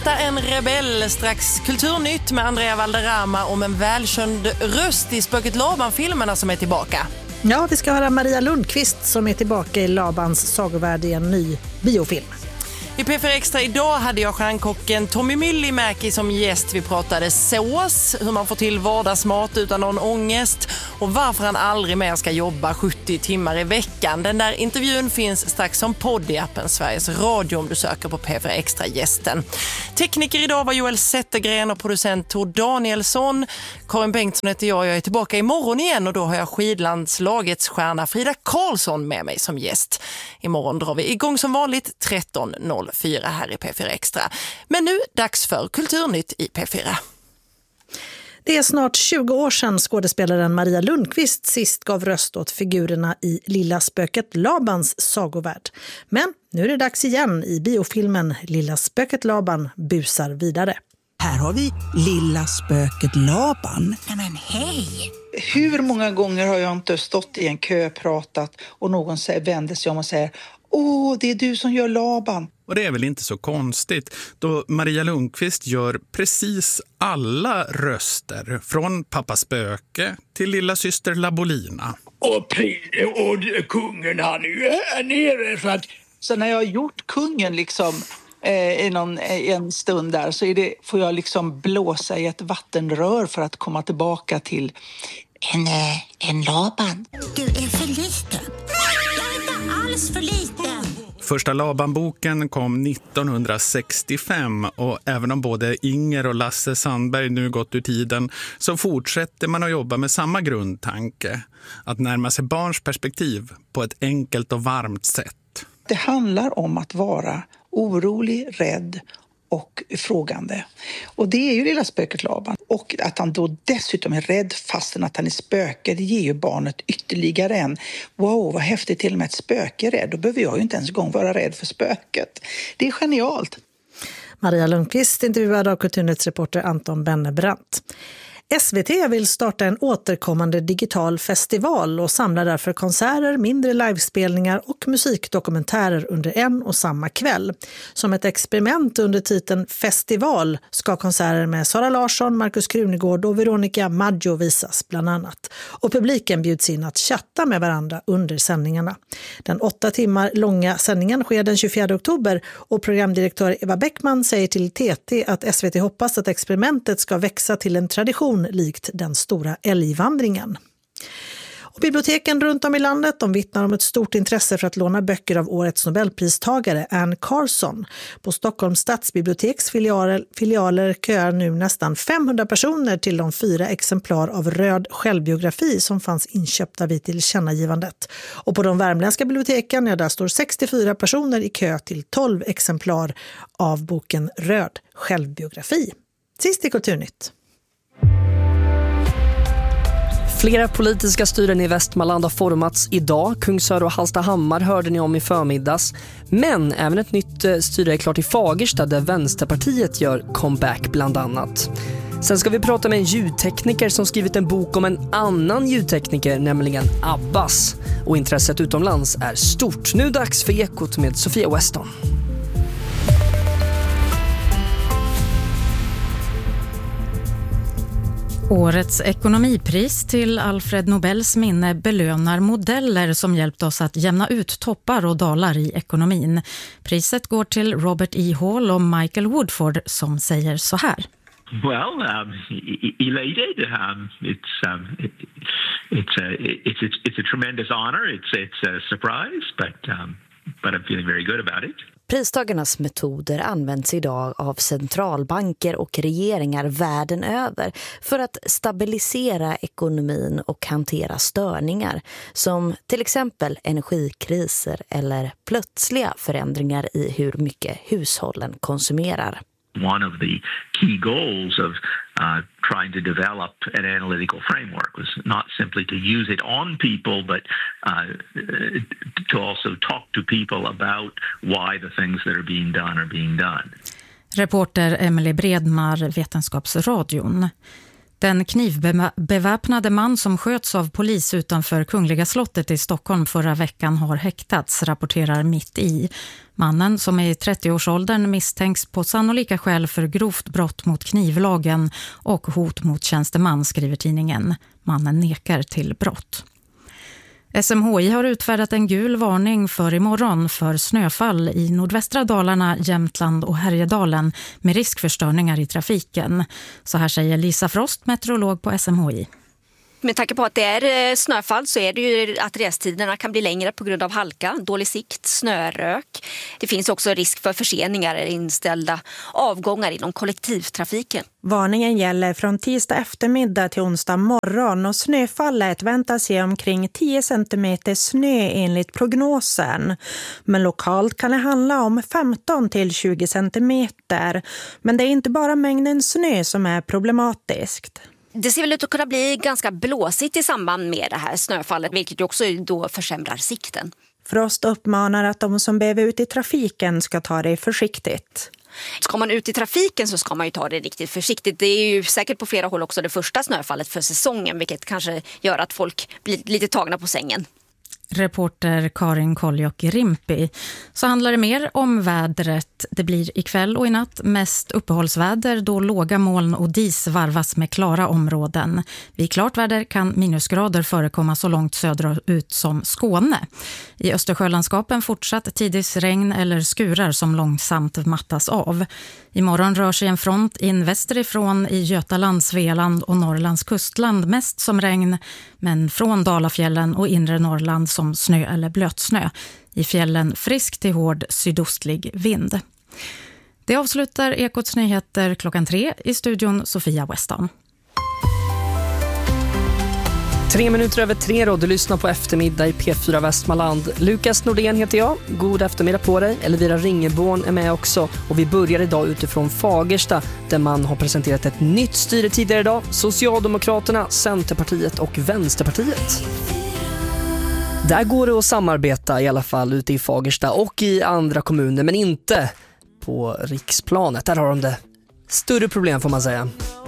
En rebell, strax kulturnytt med Andrea Valderrama om en välkänd röst i Spöket Laban-filmerna som är tillbaka. Ja, vi ska höra Maria Lundqvist som är tillbaka i Labans sagovärld i en ny biofilm. I P4 Extra idag hade jag stjärnkocken Tommy Myllymäki som gäst. Vi pratade sås, hur man får till vardagsmat utan någon ångest och varför han aldrig mer ska jobba 70 timmar i veckan. Den där intervjun finns strax som podd i appen Sveriges Radio om du söker på P4 Extra gästen. Tekniker idag var Joel Zettergren och producent Tor Danielsson. Karin Bengtsson heter jag är tillbaka imorgon igen och då har jag skidlandslagets stjärna Frida Karlsson med mig som gäst. Imorgon drar vi igång som vanligt 13.04 här i P4 Extra. Men nu dags för Kulturnytt i P4. Det är snart 20 år sedan skådespelaren Maria Lundqvist sist gav röst åt figurerna i Lilla spöket Labans sagovärld. Men nu är det dags igen i biofilmen Lilla spöket Laban busar vidare. Här har vi Lilla spöket Laban. Men hej! Hur många gånger har jag inte stått i en kö, pratat och någon vänder sig om och säger: åh, det är du som gör Laban. Och det är väl inte så konstigt då Maria Lundqvist gör precis alla röster från Pappa Spöke till lilla syster Labolina. Och kungen han nu är nere så att... Så när jag har gjort kungen liksom i en stund där så får jag liksom blåsa i ett vattenrör för att komma tillbaka till en Laban. Du är för liten. Jag är inte alls för liten. Första Laban-boken kom 1965 och även om både Inger och Lasse Sandberg nu gått ur tiden så fortsätter man att jobba med samma grundtanke. Att närma sig barns perspektiv på ett enkelt och varmt sätt. Det handlar om att vara orolig, rädd och frågande. Och det är ju Lilla spöket Laban. Och att han då dessutom är rädd fastän att han är spöke, det ger ju barnet ytterligare en wow, vad häftigt, till och med ett spöke är rädd. Då behöver jag ju inte ens en gång vara rädd för spöket. Det är genialt. Maria Lundqvist intervjuad av Kulturnyttsreporter Anton Bennebrant. SVT vill starta en återkommande digital festival och samlar därför konserter, mindre livespelningar och musikdokumentärer under en och samma kväll. Som ett experiment under titeln Festival ska konserter med Sara Larsson, Markus Krunegård och Veronica Maggio visas bland annat. Och publiken bjuds in att chatta med varandra under sändningarna. Den 8 timmar långa sändningen sker den 24 oktober och programdirektör Eva Bäckman säger till TT att SVT hoppas att experimentet ska växa till en tradition likt den stora älgvandringen. Och biblioteken runt om i landet de vittnar om ett stort intresse för att låna böcker av årets Nobelpristagare Anne Carson. På Stockholms stadsbiblioteks filialer köar nu nästan 500 personer till de 4 exemplar av Röd självbiografi som fanns inköpta vid tillkännagivandet. Och på de värmländska biblioteken där står 64 personer i kö till 12 exemplar av boken Röd självbiografi. Sist i Kulturnytt. Flera politiska styren i Västmanland har formats idag. Kungsör och Hallstahammar hörde ni om i förmiddags. Men även ett nytt styre är klart i Fagersta där Vänsterpartiet gör comeback bland annat. Sen ska vi prata med en ljudtekniker som skrivit en bok om en annan ljudtekniker, nämligen Abbas. Och intresset utomlands är stort. Nu dags för Ekot med Sofia Weston. Årets ekonomipris till Alfred Nobels minne belönar modeller som hjälpt oss att jämna ut toppar och dalar i ekonomin. Priset går till Robert E. Hall och Michael Woodford som säger så här. Well, elated. It's a tremendous honor. It's a surprise, but I'm feeling very good about it. Pristagarnas metoder används idag av centralbanker och regeringar världen över för att stabilisera ekonomin och hantera störningar som till exempel energikriser eller plötsliga förändringar i hur mycket hushållen konsumerar. One of the key goals of trying to develop an analytical framework was not simply to use it on people, but to also talk to people about why the things that are being done. Reporter Emily Bredmar, Vetenskapsradion. Den knivbeväpnade man som sköts av polis utanför Kungliga slottet i Stockholm förra veckan har häktats, rapporterar Mitt i. Mannen, som är i 30-årsåldern, misstänks på sannolika skäl för grovt brott mot knivlagen och hot mot tjänsteman, skriver tidningen. Mannen nekar till brott. SMHI har utfärdat en gul varning för imorgon för snöfall i nordvästra Dalarna, Jämtland och Härjedalen med risk för störningar i trafiken. Så här säger Lisa Frost, meteorolog på SMHI. Med tanke på att det är snöfall så är det ju att restiderna kan bli längre på grund av halka, dålig sikt, snörök. Det finns också risk för förseningar eller inställda avgångar inom kollektivtrafiken. Varningen gäller från tisdag eftermiddag till onsdag morgon och snöfallet väntas ge omkring 10 cm snö enligt prognosen. Men lokalt kan det handla om 15 till 20 cm. Men det är inte bara mängden snö som är problematiskt. Det ser väl ut att kunna bli ganska blåsigt i samband med det här snöfallet, vilket också då försämrar sikten. Frost uppmanar att de som behöver ut i trafiken ska ta det försiktigt. Ska man ut i trafiken så ska man ju ta det riktigt försiktigt. Det är ju säkert på flera håll också det första snöfallet för säsongen, vilket kanske gör att folk blir lite tagna på sängen. Reporter Karin Koljoki-Rimpi. Så handlar det mer om vädret. Det blir ikväll och i natt mest uppehållsväder då låga moln och dis varvas med klara områden. Vid klart väder kan minusgrader förekomma så långt söderut som Skåne. I Östersjölandskapen fortsatt tidigt regn eller skurar som långsamt mattas av. Imorgon rör sig en front in västerifrån i Götaland, Svealand och Norrlands kustland mest som regn, men från Dalafjällen och inre Norrland som snö eller blötsnö. I fjällen frisk till hård sydostlig vind. Det avslutar Ekots nyheter 3:00 i studion Sofia Weston. 3:03 då, du lyssnar på eftermiddag i P4 Västmanland. Lukas Nordén heter jag, god eftermiddag på dig. Elvira Ringeborn är med också och vi börjar idag utifrån Fagersta där man har presenterat ett nytt styre tidigare idag. Socialdemokraterna, Centerpartiet och Vänsterpartiet. Där går det att samarbeta i alla fall ute i Fagersta och i andra kommuner, men inte på riksplanet. Där har de det större problem får man säga.